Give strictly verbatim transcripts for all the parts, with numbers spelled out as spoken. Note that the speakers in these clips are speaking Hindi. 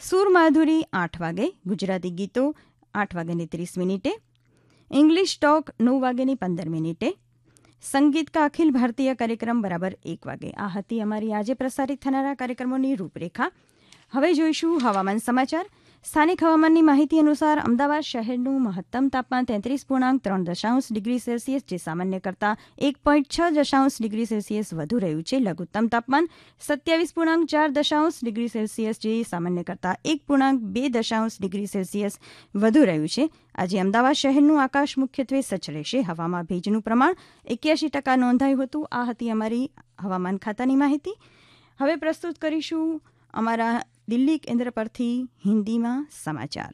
સુર માધુરી આઠ વાગે, ગુજરાતી ગીતો આઠ વાગ્યાની ત્રીસ મિનિટે, ઇંગ્લિશ ટોક નવ વાગ્યાની પંદર મિનિટે, સંગીત કા અખિલ ભારતીય કાર્યક્રમ બરાબર એક વાગે. આ હતી અમારી આજે પ્રસારિત થનારા કાર્યક્રમોની રૂપરેખા. હવે જોઈશું હવામાન સમાચાર. સ્થાનિક હવામાનની માહિતી અનુસાર અમદાવાદ શહેરનું મહત્તમ તાપમાન તેત્રીસ પૂર્ણાંક ત્રણ દશાંશ ડિગ્રી સેલ્સિયસ, જે સામાન્ય કરતાં એક પોઈન્ટ છ દશાંશ ડિગ્રી સેલ્સિયસ વધુ રહ્યું છે. લઘુત્તમ તાપમાન સત્યાવીસ પૂર્ણાંક ચાર દશાંશ ડિગ્રી સેલ્સિયસ, જે સામાન્ય કરતાં એક પૂર્ણાંક બે દશાંશ ડિગ્રી સેલ્સિયસ વધુ રહ્યું છે. આજે અમદાવાદ શહેરનું આકાશ મુખ્યત્વે સ્વચ્છ રહેશે. હવામાં ભેજનું પ્રમાણ એક્યાસી ટકા નોંધાયું હતું. આ હતી અમારી હવામાન ખાતાની માહિતી. હવે પ્રસ્તુત કરીશું અમારા દિલ્હી કેન્દ્ર પરથી હિન્દીમાં સમાચાર.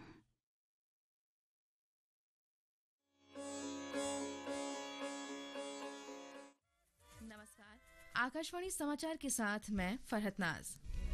नमस्कार, आकाशवाणी समाचार के साथ मैं फरहत नाज.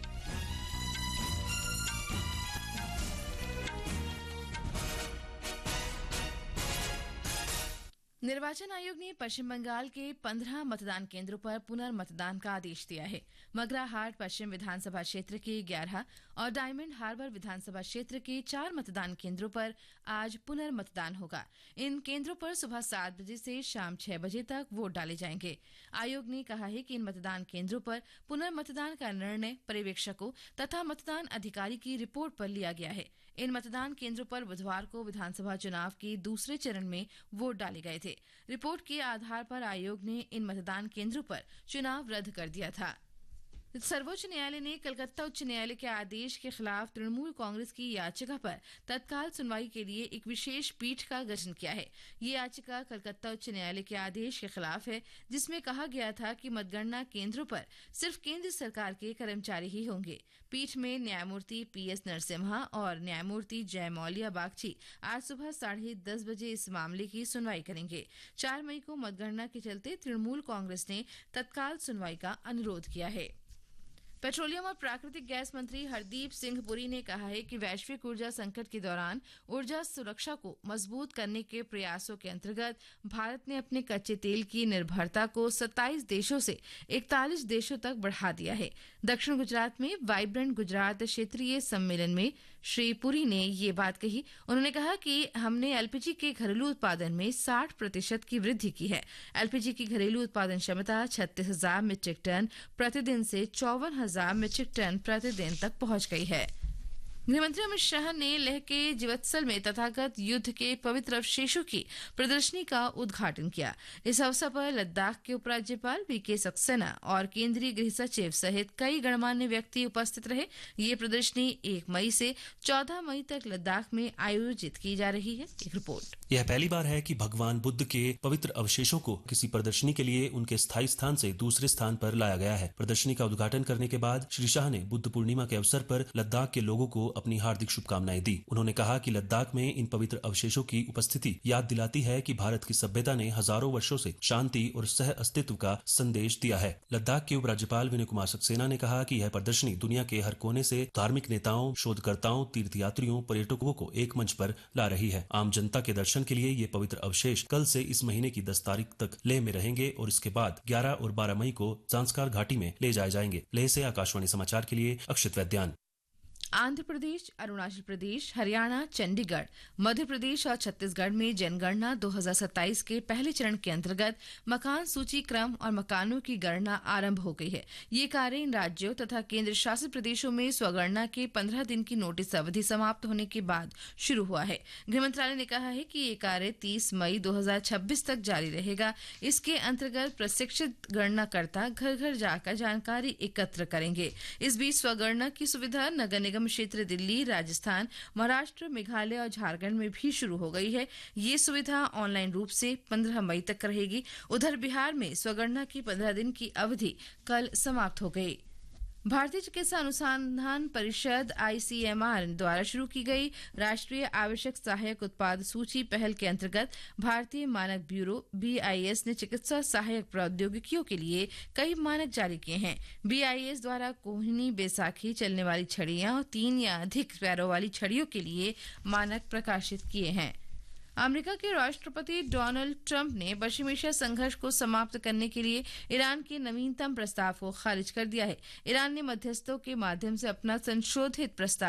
निर्वाचन आयोग ने पश्चिम बंगाल के पंद्रह मतदान केंद्रों पर पुनर्मतदान का आदेश दिया है. मगराहाट पश्चिम विधानसभा क्षेत्र के ग्यारह और डायमंड हार्बर विधानसभा क्षेत्र के चार मतदान केंद्रों पर आज पुनर्मतदान होगा. इन केंद्रों पर सुबह सात बजे से शाम छह बजे तक वोट डाले जाएंगे. आयोग ने कहा है कि इन मतदान केंद्रों पर पुनर्मतदान का निर्णय पर्यवेक्षकों तथा मतदान अधिकारी की रिपोर्ट पर लिया गया है. इन मतदान केंद्रों पर बुधवार को विधानसभा चुनाव के दूसरे चरण में वोट डाले गए थे. रिपोर्ट के आधार पर आयोग ने इन मतदान केंद्रों पर चुनाव रद्द कर दिया था. सर्वोच्च न्यायालय ने कलकत्ता उच्च न्यायालय के आदेश के खिलाफ तृणमूल कांग्रेस की याचिका पर तत्काल सुनवाई के लिए एक विशेष पीठ का गठन किया है. ये याचिका कलकत्ता उच्च न्यायालय के आदेश के खिलाफ है, जिसमें कहा गया था कि मतगणना केंद्रों पर सिर्फ केंद्र सरकार के कर्मचारी ही होंगे. पीठ में न्यायमूर्ति पी एस नरसिम्हा और न्यायमूर्ति जयमौलिया बागची आज सुबह साढ़े दस बजे इस मामले की सुनवाई करेंगे. चार मई को मतगणना के चलते तृणमूल कांग्रेस ने तत्काल सुनवाई का अनुरोध किया है. पेट्रोलियम और प्राकृतिक गैस मंत्री हरदीप सिंह पुरी ने कहा है कि वैश्विक ऊर्जा संकट के दौरान ऊर्जा सुरक्षा को मजबूत करने के प्रयासों के अंतर्गत भारत ने अपने कच्चे तेल की निर्भरता को सत्ताईस देशों से इकतालीस देशों तक बढ़ा दिया है. दक्षिण गुजरात में वाइब्रेंट गुजरात क्षेत्रीय सम्मेलन में श्री पुरी ने ये बात कही. उन्होंने कहा कि हमने एलपीजी के घरेलू उत्पादन में साठ प्रतिशत की वृद्धि की है. एलपीजी की घरेलू उत्पादन क्षमता छत्तीस हजार मीट्रिक टन प्रतिदिन से चौवन हजार मीट्रिक टन प्रतिदिन तक पहुंच गई है. गृहमंत्री अमित शाह ने लेह के जीवत्सल में तथागत युद्ध के पवित्र अवशेषों की प्रदर्शनी का उद्घाटन किया. इस अवसर पर लद्दाख के उपराज्यपाल वी के सक्सेना और केंद्रीय गृह सचिव सहित कई गणमान्य व्यक्ति उपस्थित रहे. ये प्रदर्शनी एक मई से चौदह मई तक लद्दाख में आयोजित की जा रही है. एक रिपोर्ट. यह पहली बार है कि भगवान बुद्ध के पवित्र अवशेषों को किसी प्रदर्शनी के लिए उनके स्थायी स्थान से दूसरे स्थान पर लाया गया है. प्रदर्शनी का उद्घाटन करने के बाद श्री शाह ने बुद्ध पूर्णिमा के अवसर पर लद्दाख के लोगों को अपनी हार्दिक शुभकामनाएं दी. उन्होंने कहा कि लद्दाख में इन पवित्र अवशेषों की उपस्थिति याद दिलाती है कि भारत की सभ्यता ने हजारों वर्षों से शांति और सह अस्तित्व का संदेश दिया है. लद्दाख के उपराज्यपाल विनय कुमार सक्सेना ने कहा कि यह प्रदर्शनी दुनिया के हर कोने से धार्मिक नेताओं, शोधकर्ताओं, तीर्थयात्रियों, पर्यटकों को एक मंच पर ला रही है. आम जनता के दर्शन के लिए ये पवित्र अवशेष कल से इस महीने की दस तारीख तक लेह में रहेंगे और इसके बाद ग्यारह और बारह मई को जांस्कार घाटी में ले जाए जाएंगे. लेह से आकाशवाणी समाचार के लिए अक्षित वैद्यान. आंध्र प्रदेश, अरुणाचल प्रदेश, हरियाणा, चंडीगढ़, मध्य प्रदेश और छत्तीसगढ़ में जनगणना दो हज़ार सत्ताईस के पहले चरण के अंतर्गत मकान सूची क्रम और मकानों की गणना आरंभ हो गई है. ये कार्य इन राज्यों तथा केंद्र शासित प्रदेशों में स्वगणना के पंद्रह दिन की नोटिस अवधि समाप्त होने के बाद शुरू हुआ है. गृह मंत्रालय ने कहा है कि ये कार्य तीस मई दो हज़ार छब्बीस तक जारी रहेगा. इसके अंतर्गत प्रशिक्षित गणनाकर्ता घर घर जाकर जानकारी एकत्र करेंगे. इस बीच स्वगणना की सुविधा नगर निगम क्षेत्र दिल्ली, राजस्थान, महाराष्ट्र, मेघालय और झारखंड में भी शुरू हो गई है. ये सुविधा ऑनलाइन रूप से पंद्रह मई तक रहेगी. उधर बिहार में स्वगणना की पंद्रह दिन की अवधि कल समाप्त हो गई. भारतीय चिकित्सा अनुसंधान परिषद आईसीएमआर द्वारा शुरू की गई राष्ट्रीय आवश्यक सहायक उत्पाद सूची पहल के अंतर्गत भारतीय मानक ब्यूरो बीआईएस ने चिकित्सा सहायक प्रौद्योगिकियों के लिए कई मानक जारी किए हैं. बीआईएस द्वारा कोहिनी बैसाखी चलने वाली छड़ियां और तीन या अधिक पैरों वाली छड़ियों के लिए मानक प्रकाशित किए हैं. अमेरिका के राष्ट्रपति डोनाल्ड ट्रंप ने पश्चिम एशिया संघर्ष को समाप्त करने के लिए ईरान के नवीनतम प्रस्ताव को खारिज कर दिया है. ईरान ने मध्यस्थों के माध्यम से अपना संशोधित प्रस्ताव